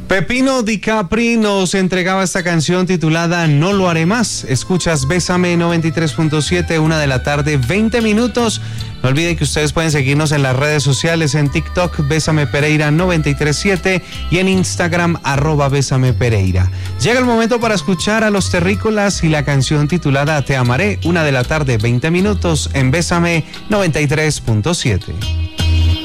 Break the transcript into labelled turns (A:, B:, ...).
A: Pepino Di Capri nos entregaba esta canción titulada No lo haré más. Escuchas Bésame 93.7, 1:00 PM, 20 minutos. No olviden que ustedes pueden seguirnos en las redes sociales, en TikTok, Bésame Pereira 937 y en Instagram, @Bésame Pereira. Llega el momento para escuchar a Los Terrícolas y la canción titulada Te amaré, 1:00 PM, 20 minutos en Bésame 93.7.